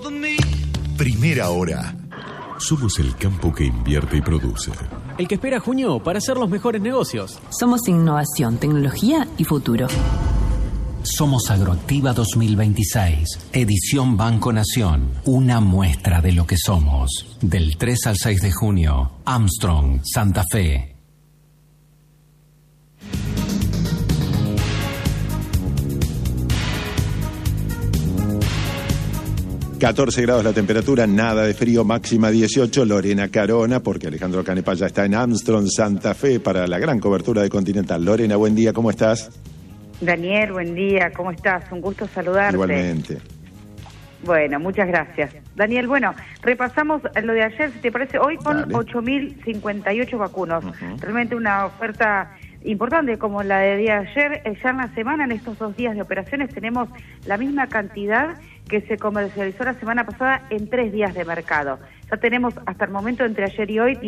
Primera hora. Somos el campo que invierte y produce. El que espera junio para hacer los mejores negocios. Somos innovación, tecnología y futuro. Somos Agroactiva 2026, edición Banco Nación. Una muestra de lo que somos. Del 3 al 6 de junio, Armstrong, Santa Fe. 14 grados la temperatura, nada de frío, máxima 18. Lorena Carona, porque Alejandro Canepaya está en Armstrong, Santa Fe, para la gran cobertura de Continental. Lorena, buen día, ¿cómo estás? Daniel, buen día, ¿cómo estás? Un gusto saludarte. Igualmente. Bueno, muchas gracias. Daniel, bueno, repasamos lo de ayer, si te parece, hoy con 8.058 vacunos. Realmente una oferta importante como la de día de ayer. Ya en la semana, en estos 2 días de operaciones, tenemos la misma cantidad que se comercializó la semana pasada en 3 días de mercado. Ya tenemos hasta el momento, entre ayer y hoy,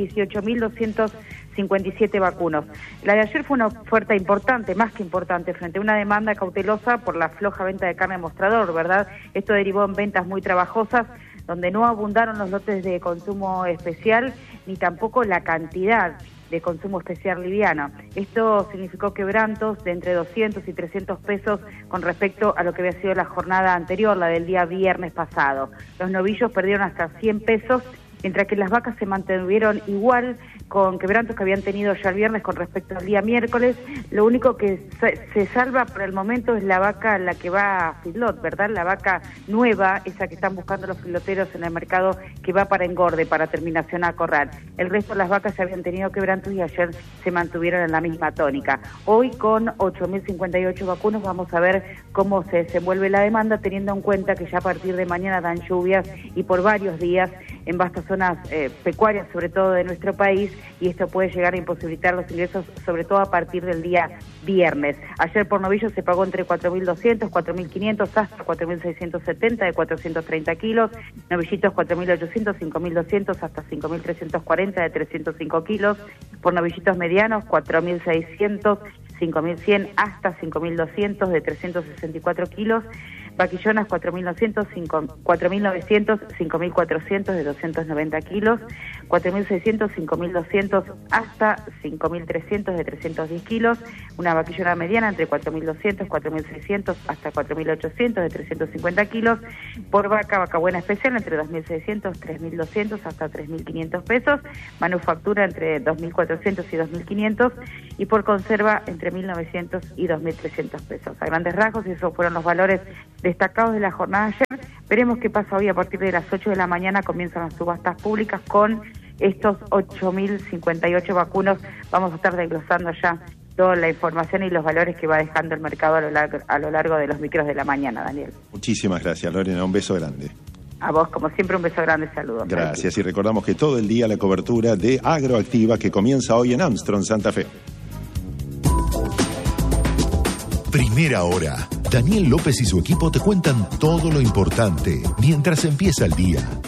18.257 vacunos. La de ayer fue una oferta importante, más que importante, frente a una demanda cautelosa por la floja venta de carne mostrador, ¿verdad? Esto derivó en ventas muy trabajosas, donde no abundaron los lotes de consumo especial, ni tampoco la cantidad de consumo especial liviano. Esto significó quebrantos de entre 200 y 300 pesos con respecto a lo que había sido la jornada anterior, la del día viernes pasado. Los novillos perdieron hasta 100 pesos, mientras que las vacas se mantuvieron igual, con quebrantos que habían tenido ya el viernes con respecto al día miércoles. Lo único que se salva por el momento es la vaca, la que va a feedlot, ¿verdad? La vaca nueva, esa que están buscando los filoteros en el mercado, que va para engorde, para terminación a corral. El resto de las vacas ya habían tenido quebrantos y ayer se mantuvieron en la misma tónica. Hoy, con 8.058 vacunos, vamos a ver cómo se desenvuelve la demanda, teniendo en cuenta que ya a partir de mañana dan lluvias y por varios días en vastas zonas pecuarias, sobre todo de nuestro país, y esto puede llegar a imposibilitar los ingresos, sobre todo a partir del día viernes. Ayer por novillo se pagó entre 4.200, 4.500 hasta 4.670 de 430 kilos, novillitos 4.800, 5.200 hasta 5.340 de 305 kilos, por novillitos medianos 4.600, 5.100 hasta 5.200 de 364 kilos, vaquillonas 4.900, 5.400 de 290 kilos, 4.600, 5.200 hasta 5.300 de 310 kilos, una vaquillona mediana entre 4.200, 4.600 hasta 4.800 de 350 kilos, por vaca buena especial entre 2.600, 3.200 hasta 3.500 pesos, manufactura entre 2.400 y 2.500 y por conserva entre 1.900 y 2.300 pesos. A grandes rasgos, esos fueron los valores destacados de la jornada de ayer. Veremos qué pasa hoy. A partir de las 8 de la mañana comienzan las subastas públicas con estos 8.058 vacunos. Vamos a estar desglosando ya toda la información y los valores que va dejando el mercado a lo largo de los micros de la mañana, Daniel. Muchísimas gracias, Lorena. Un beso grande. A vos, como siempre, un beso grande, saludos. Gracias, y recordamos que todo el día la cobertura de Agroactiva, que comienza hoy en Armstrong, Santa Fe. Primera hora. Daniel López y su equipo te cuentan todo lo importante mientras empieza el día.